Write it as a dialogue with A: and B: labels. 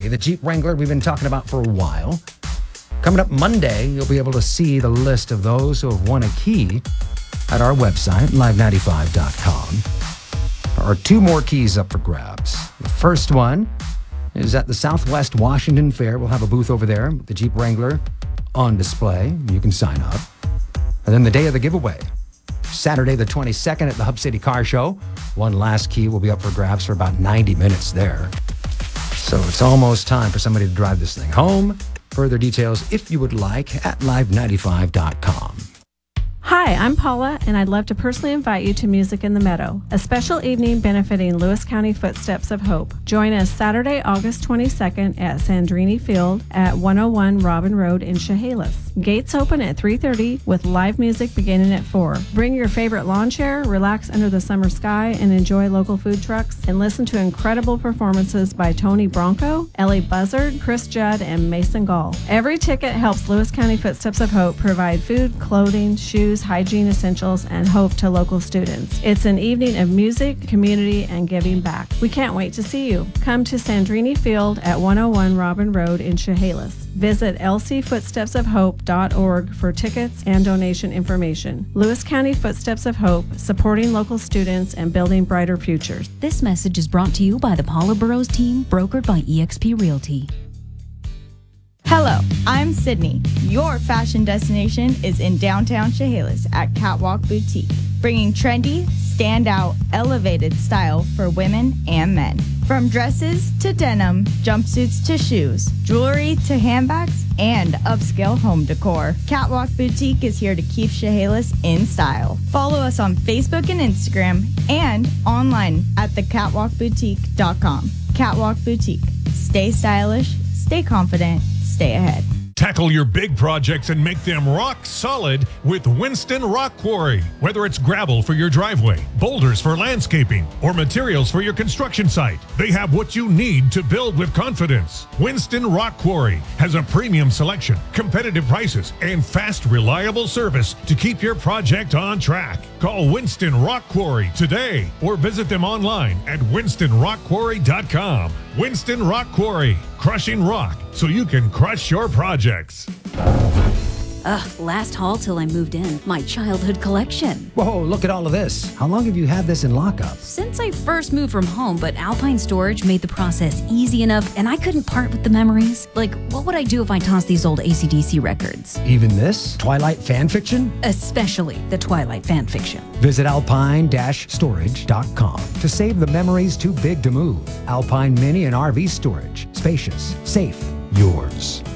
A: the Jeep Wrangler we've been talking about for a while. Coming up Monday, you'll be able to see the list of those who have won a key at our website, live95.com. There are 2 more keys up for grabs. The first one is at the Southwest Washington Fair. We'll have a booth over there, the Jeep Wrangler on display. You can sign up. And then the day of the giveaway, Saturday the 22nd at the Hub City Car Show. One last key will be up for grabs for about 90 minutes there. So it's almost time for somebody to drive this thing home. Further details, if you would like, at live95.com.
B: Hi, I'm Paula, and I'd love to personally invite you to Music in the Meadow, a special evening benefiting Lewis County Footsteps of Hope. Join us Saturday, August 22nd at Sandrini Field at 101 Robin Road in Chehalis. Gates open at 3:30 with live music beginning at 4. Bring your favorite lawn chair, relax under the summer sky, and enjoy local food trucks, and listen to incredible performances by Tony Bronco, Ellie Buzzard, Chris Judd, and Mason Gall. Every ticket helps Lewis County Footsteps of Hope provide food, clothing, shoes, hygiene essentials, and hope to local students. It's an evening of music, community, and giving back. We can't wait to see you. Come to Sandrini Field at 101 Robin Road in Chehalis. Visit lcfootstepsofhope.org for tickets and donation information. Lewis County Footsteps of Hope, supporting local students and building brighter futures.
C: This message is brought to you by the Paula Burrows team, brokered by eXp Realty.
D: Hello, I'm Sydney. Your fashion destination is in downtown Chehalis at Catwalk Boutique, bringing trendy, standout, elevated style for women and men. From dresses to denim, jumpsuits to shoes, jewelry to handbags, and upscale home decor, Catwalk Boutique is here to keep Chehalis in style. Follow us on Facebook and Instagram and online at thecatwalkboutique.com. Catwalk Boutique. Stay stylish, stay confident, stay ahead.
E: Tackle your big projects and make them rock solid with Winston Rock Quarry. Whether it's gravel for your driveway, boulders for landscaping, or materials for your construction site, they have what you need to build with confidence. Winston Rock Quarry has a premium selection, competitive prices, and fast, reliable service to keep your project on track. Call Winston Rock Quarry today or visit them online at winstonrockquarry.com. Winston Rock Quarry, crushing rock so you can crush your projects.
C: Last haul till I moved in. My childhood collection.
A: Whoa, look at all of this. How long have you had this in lockup?
C: Since I first moved from home, but Alpine Storage made the process easy enough, and I couldn't part with the memories. Like, what would I do if I tossed these old AC/DC records?
A: Even this? Twilight fan fiction?
C: Especially the Twilight fan fiction.
A: Visit alpine-storage.com to save the memories too big to move. Alpine Mini and RV Storage. Spacious, safe, yours.